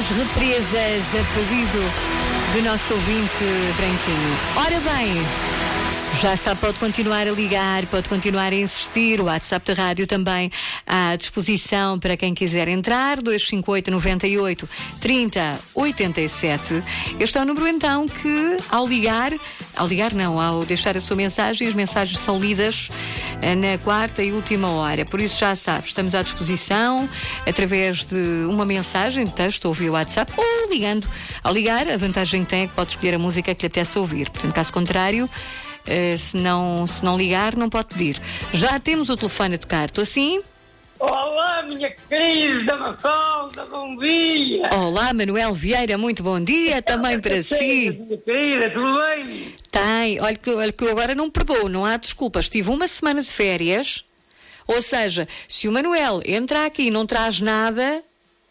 represas a pedido do nosso ouvinte branquinho. Ora bem, já está, pode continuar a ligar, pode continuar a insistir. O WhatsApp da rádio também à disposição para quem quiser entrar. 258 98 30 87. Este é o número então que ao deixar a sua mensagem, as mensagens são lidas na quarta e última hora. Por isso já sabe, estamos à disposição através de uma mensagem de texto ou via WhatsApp ou ligando. Ao ligar, a vantagem que tem é que pode escolher a música que lhe apetece ouvir. Portanto, caso contrário, se não ligar, não pode pedir. Já temos o telefone a tocar. Estou assim? Olá, minha querida Mafalda, bom dia. Olá, Manuel Vieira, muito bom dia também para si. Minha querida, tudo bem? Tem, olha que eu agora não perdoo, não há desculpas. Tive uma semana de férias, ou seja, se o Manuel entra aqui e não traz nada...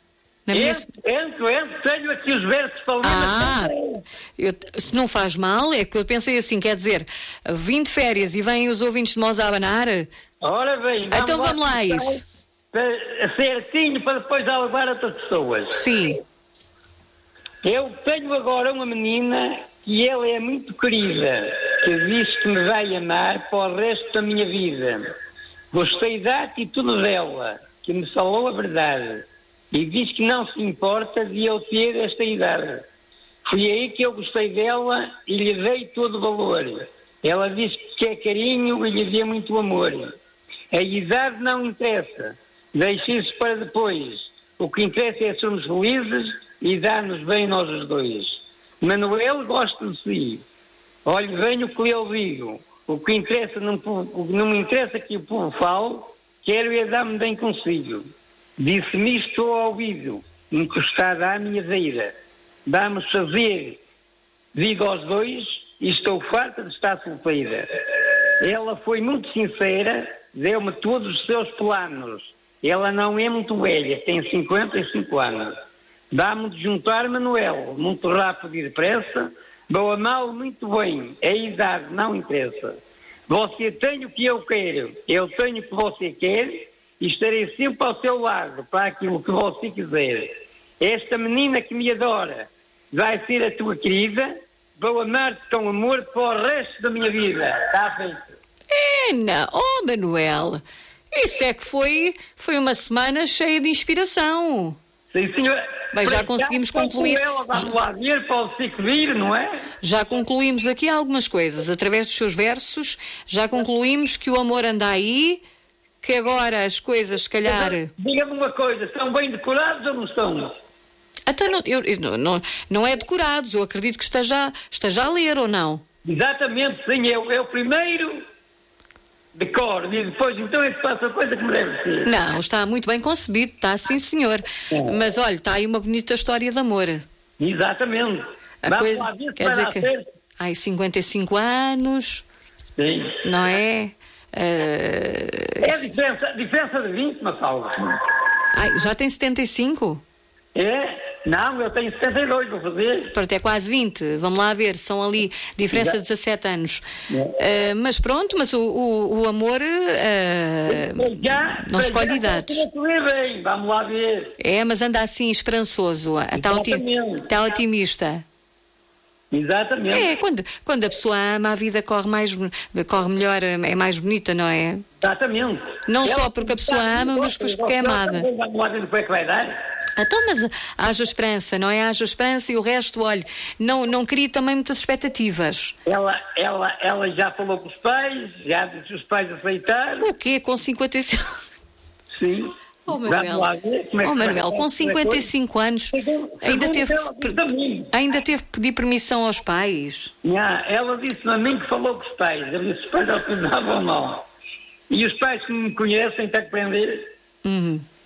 Entro, tenho aqui os versos para ler. Se não faz mal, é que eu pensei assim, quer dizer, vim de férias e vêm os ouvintes de Mós a abanar. Ora bem, então vamos lá isso. Certinho para depois alevar outras pessoas. Sim. Eu tenho agora uma menina que ela é muito querida, que diz que me vai amar para o resto da minha vida. Gostei da atitude dela, que me falou a verdade. E diz que não se importa de eu ter esta idade. Foi aí que eu gostei dela e lhe dei todo o valor. Ela diz que é carinho e lhe dê muito amor. A idade não interessa. Deixe isso para depois. O que interessa é sermos felizes e dar-nos bem nós os dois. Manuel gosta de si. Olhe bem o que eu digo. O que interessa não me interessa que o povo fale. Quero é dar-me bem consigo. Disse-me isto ao ouvido, encostada à minha beira. Vamos fazer, digo aos dois, e estou farta de estar solteira. Ela foi muito sincera, deu-me todos os seus planos. Ela não é muito velha, tem 55 anos. Dá-me de juntar, Manuel, muito rápido e depressa. Vou amá-lo muito bem, a idade não interessa. Você tem o que eu quero, eu tenho o que você quer. E estarei sempre ao seu lado para aquilo que você quiser. Esta menina que me adora vai ser a tua querida. Vou amar-te com amor para o resto da minha vida. Está feito. Não, Manuel, isso é que foi uma semana cheia de inspiração. Sim, senhor. Bem, já conseguimos concluir. Vamos lá ver, pode ser que vir, não é? Já concluímos aqui algumas coisas. Através dos seus versos, já concluímos que o amor anda aí. Que agora as coisas, se calhar... Diga-me uma coisa, estão bem decorados ou não estão? Então, não é decorados, eu acredito que esteja a ler ou não? Exatamente, sim, é o primeiro decoro e depois então é que passa a coisa que me deve ser. Não, está muito bem concebido, está sim senhor. Mas olha, está aí uma bonita história de amor. Exatamente. A vamos coisa, lá ver se quer dizer que... certo. Ai, 55 anos, Sim. não é? É a diferença de 20, Mafalda. Ai, já tem 75? É? Não, eu tenho 72, vou fazer. Pronto, é quase 20. Vamos lá ver, são ali diferença de 17 anos. Mas pronto, mas o amor não escolhe idades. Bem, vamos lá ver. É, mas anda assim esperançoso, está otimista. Exatamente. É, quando a pessoa ama, a vida corre melhor, é mais bonita, não é? Exatamente. Não só porque a pessoa ama, mas depois porque é amada. Vamos lá ver o que é que vai dar. Então, mas haja esperança, não é? Haja esperança e o resto, olha, não cria também muitas expectativas. Ela já falou com os pais, já disse os pais aceitaram. O quê? Com 55? Sim. Manuel, com 55 anos, ainda teve que pedir permissão aos pais? Ela disse-me a mim que falou com os pais. Eu disse, os pais opinavam mal. E os pais que me conhecem têm que aprender.